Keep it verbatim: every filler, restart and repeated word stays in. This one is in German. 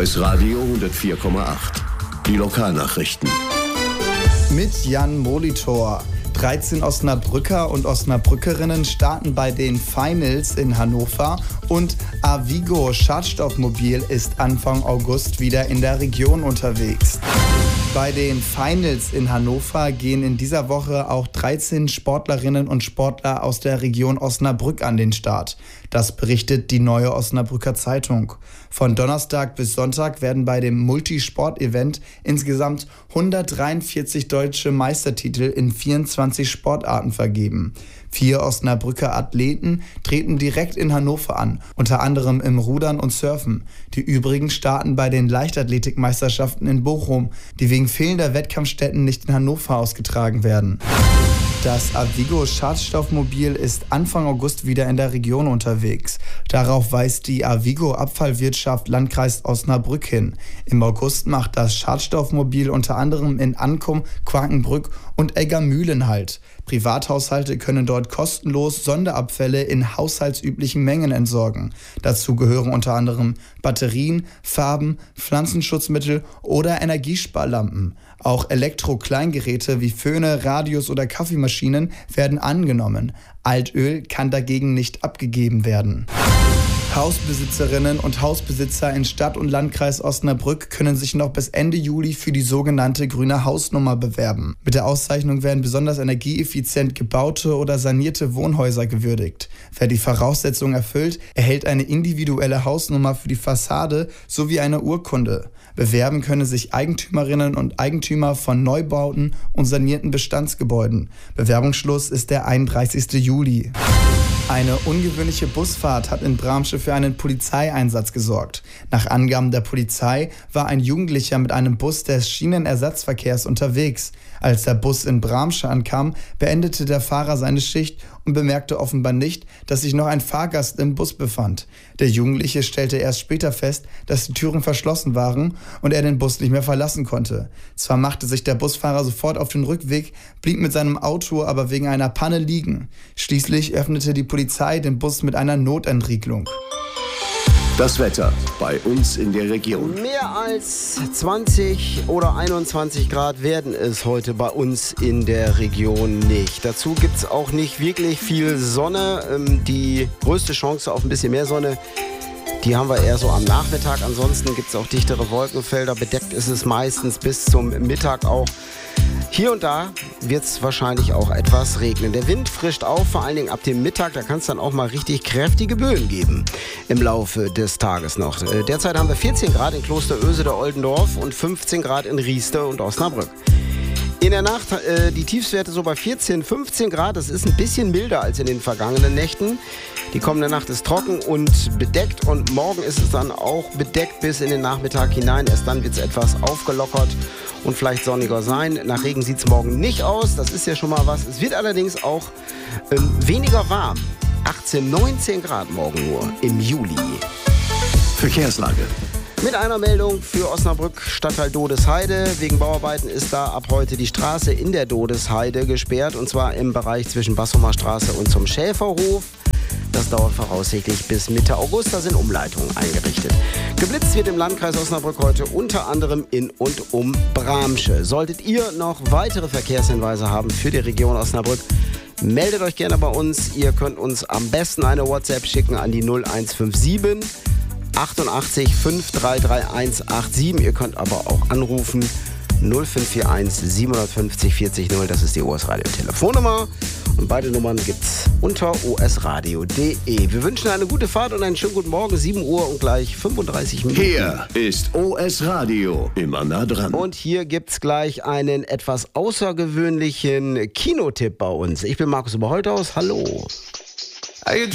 S Radio hundertvier Komma acht. Die Lokalnachrichten. Mit Jan Molitor. dreizehn Osnabrücker und Osnabrückerinnen starten bei den Finals in Hannover und Avigo Schadstoffmobil ist Anfang August wieder in der Region unterwegs. Bei den Finals in Hannover gehen in dieser Woche auch dreizehn Sportlerinnen und Sportler aus der Region Osnabrück an den Start. Das berichtet die Neue Osnabrücker Zeitung. Von Donnerstag bis Sonntag werden bei dem Multisport-Event insgesamt hundertdreiundvierzig deutsche Meistertitel in vierundzwanzig Sportarten vergeben. Vier Osnabrücker Athleten treten direkt in Hannover an, unter anderem im Rudern und Surfen. Die übrigen starten bei den Leichtathletikmeisterschaften in Bochum, die wegen fehlender Wettkampfstätten nicht in Hannover ausgetragen werden. Das Avigo Schadstoffmobil ist Anfang August wieder in der Region unterwegs. Darauf weist die Avigo Abfallwirtschaft Landkreis Osnabrück hin. Im August macht das Schadstoffmobil unter anderem in Ankum, Quakenbrück und Eggermühlen Halt. Privathaushalte können dort kostenlos Sonderabfälle in haushaltsüblichen Mengen entsorgen. Dazu gehören unter anderem Batterien, Farben, Pflanzenschutzmittel oder Energiesparlampen. Auch Elektro-Kleingeräte wie Föhne, Radios oder Kaffeemaschinen werden angenommen. Altöl kann dagegen nicht abgegeben werden. Hausbesitzerinnen und Hausbesitzer in Stadt und Landkreis Osnabrück können sich noch bis Ende Juli für die sogenannte grüne Hausnummer bewerben. Mit der Auszeichnung werden besonders energieeffizient gebaute oder sanierte Wohnhäuser gewürdigt. Wer die Voraussetzungen erfüllt, erhält eine individuelle Hausnummer für die Fassade sowie eine Urkunde. Bewerben können sich Eigentümerinnen und Eigentümer von Neubauten und sanierten Bestandsgebäuden. Bewerbungsschluss ist der einunddreißigste Juli. Eine ungewöhnliche Busfahrt hat in Bramsche für einen Polizeieinsatz gesorgt. Nach Angaben der Polizei war ein Jugendlicher mit einem Bus des Schienenersatzverkehrs unterwegs. Als der Bus in Bramsche ankam, beendete der Fahrer seine Schicht und bemerkte offenbar nicht, dass sich noch ein Fahrgast im Bus befand. Der Jugendliche stellte erst später fest, dass die Türen verschlossen waren und er den Bus nicht mehr verlassen konnte. Zwar machte sich der Busfahrer sofort auf den Rückweg, blieb mit seinem Auto aber wegen einer Panne liegen. Schließlich öffnete die Polizei den Bus mit einer Notentriegelung. Das Wetter bei uns in der Region. Mehr als zwanzig oder einundzwanzig Grad werden es heute bei uns in der Region nicht. Dazu gibt es auch nicht wirklich viel Sonne. Die größte Chance auf ein bisschen mehr Sonne, die haben wir eher so am Nachmittag. Ansonsten gibt es auch dichtere Wolkenfelder. Bedeckt ist es meistens bis zum Mittag auch. Hier und da wird es wahrscheinlich auch etwas regnen. Der Wind frischt auf, vor allen Dingen ab dem Mittag. Da kann es dann auch mal richtig kräftige Böen geben im Laufe des Tages noch. Derzeit haben wir vierzehn Grad in Klosterösede-Oldendorf und fünfzehn Grad in Rieste und Osnabrück. In der Nacht äh, die Tiefstwerte so bei vierzehn, fünfzehn Grad. Das ist ein bisschen milder als in den vergangenen Nächten. Die kommende Nacht ist trocken und bedeckt und morgen ist es dann auch bedeckt bis in den Nachmittag hinein. Erst dann wird es etwas aufgelockert und vielleicht sonniger sein. Nach Regen sieht es morgen nicht aus. Das ist ja schon mal was. Es wird allerdings auch ähm, weniger warm. achtzehn, neunzehn Grad morgen nur im Juli. Verkehrslage. Mit einer Meldung für Osnabrück, Stadtteil Dodesheide. Wegen Bauarbeiten ist da ab heute die Straße in der Dodesheide gesperrt. Und zwar im Bereich zwischen Bassumer Straße und zum Schäferhof. Das dauert voraussichtlich bis Mitte August. Da sind Umleitungen eingerichtet. Geblitzt wird im Landkreis Osnabrück heute unter anderem in und um Bramsche. Solltet ihr noch weitere Verkehrshinweise haben für die Region Osnabrück, meldet euch gerne bei uns. Ihr könnt uns am besten eine WhatsApp schicken an die null eins fünf sieben achtundachtzig fünf drei drei eins acht sieben. Ihr könnt aber auch anrufen null fünf vier eins sieben fünf null vierzig null. Das ist die O S Radio Telefonnummer. Und beide Nummern gibt's unter o s radio punkt d e. Wir wünschen eine gute Fahrt und einen schönen guten Morgen. sieben Uhr und gleich fünfunddreißig Minuten. Hier ist O S Radio. Immer nah dran. Und hier gibt's gleich einen etwas außergewöhnlichen Kinotipp bei uns. Ich bin Markus Oberholthaus. Hallo.